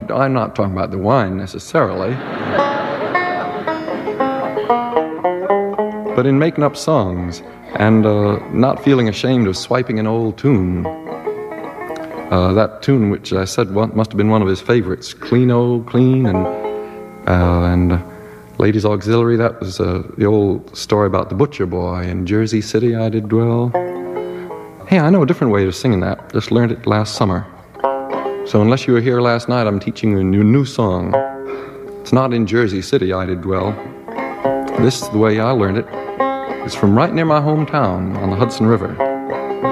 I'm not talking about the wine necessarily. But in making up songs and not feeling ashamed of swiping an old tune. That tune, which I said must have been one of his favorites, Clean Oh Clean, and Ladies Auxiliary, that was the old story about the butcher boy in Jersey City I did dwell. Hey, I know a different way of singing that. Just learned it last summer. So unless you were here last night, I'm teaching you a new song. It's not in Jersey City I did dwell. This is the way I learned it. It's from right near my hometown on the Hudson River.